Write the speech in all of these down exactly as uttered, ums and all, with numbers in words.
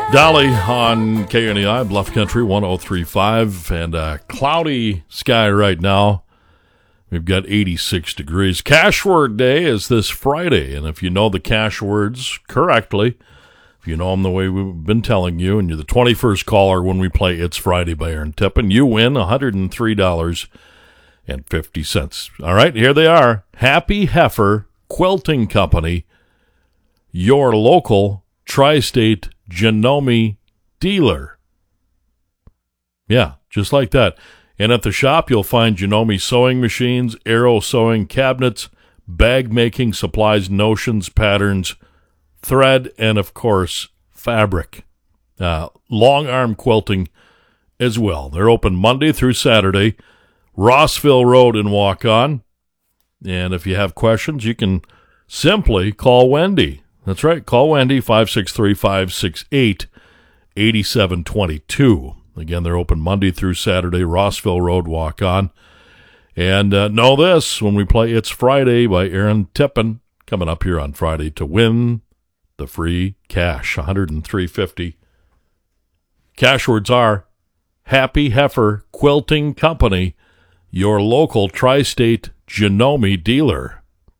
Dolly on K N E I, Bluff Country one oh three point five, and a cloudy sky right now. We've got eighty-six degrees. Cash word day is this Friday, and if you know the cash words correctly, if you know them the way we've been telling you, and you're the twenty-first caller when we play It's Friday by Aaron Tippin, you win one hundred three dollars and fifty cents. All right, here they are. Happy Heifer Quilting Company, your local tri-state Janome dealer. Yeah, just like that. And at the shop, you'll find Janome sewing machines, arrow sewing cabinets, bag making supplies, notions, patterns, thread, and of course, fabric. Uh, long arm quilting as well. They're open Monday through Saturday, Rossville Road in Waukon. And if you have questions, you can simply call Wendy. That's right. Call Wendy, five six three, five six eight, eight seven two two. Again, they're open Monday through Saturday, Rossville Road, Waukon. And uh, know this, when we play It's Friday by Aaron Tippin, coming up here on Friday to win the free cash, one hundred three dollars and fifty cents. Cash words are Happy Heifer Quilting Company, your local tri-state Janome dealer.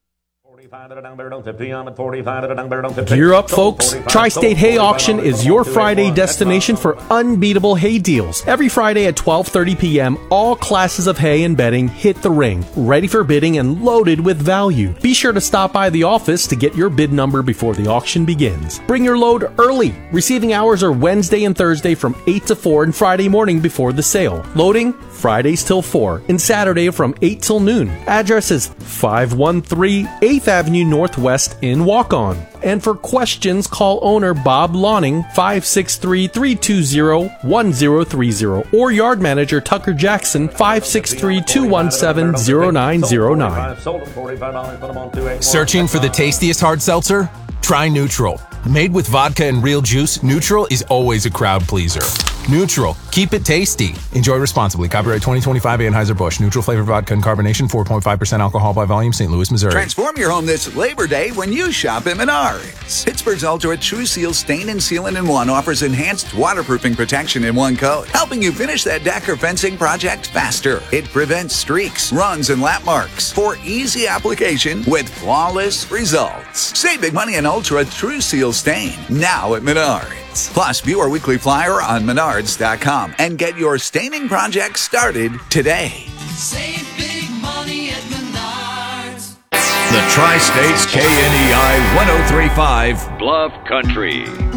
Gear up, folks. Tri-State Hay Auction is your Friday destination for unbeatable hay deals. Every Friday at twelve thirty p.m., all classes of hay and bedding hit the ring, ready for bidding and loaded with value. Be sure to stop by the office to get your bid number before the auction begins. Bring your load early. Receiving hours are Wednesday and Thursday from eight to four and Friday morning before the sale. Loading, Fridays till four and Saturday from eight till noon. Address is five one three eighth Avenue Northwest in Waukon. And for questions, call owner Bob Lawning, five six three, three two zero, one zero three zero, or yard manager Tucker Jackson, five six three, two one seven, zero nine zero nine. Searching for the tastiest hard seltzer? Try Neutral. Made with vodka and real juice, Neutral is always a crowd pleaser. Neutral. Keep it tasty. Enjoy responsibly. Copyright twenty twenty-five Anheuser-Busch. Neutral flavored vodka and carbonation, four point five percent alcohol by volume, Saint Louis, Missouri. Transform your home this Labor Day when you shop at Menards. Pittsburgh's Ultra True Seal Stain and Sealant in One offers enhanced waterproofing protection in one coat, helping you finish that deck or fencing project faster. It prevents streaks, runs, and lap marks for easy application with flawless results. Save big money on Ultra True Seal Stain now at Menards. Plus, view our weekly flyer on menards dot com and get your staining project started today. Save big money at Menards. The Tri-States K N E I one oh three point five Bluff Country.